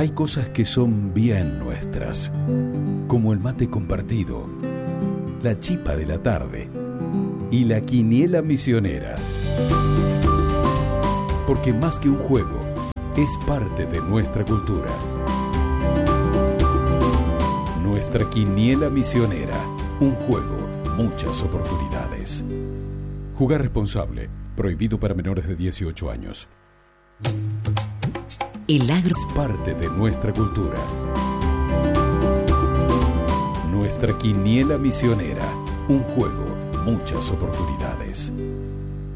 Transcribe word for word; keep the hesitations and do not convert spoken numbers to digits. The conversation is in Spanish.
Hay cosas que son bien nuestras, como el mate compartido, la chipa de la tarde y la quiniela misionera. Porque más que un juego, es parte de nuestra cultura. Nuestra quiniela misionera, un juego, muchas oportunidades. Jugar responsable, prohibido para menores de dieciocho años. El agro es parte de nuestra cultura. Nuestra quiniela misionera, un juego, muchas oportunidades.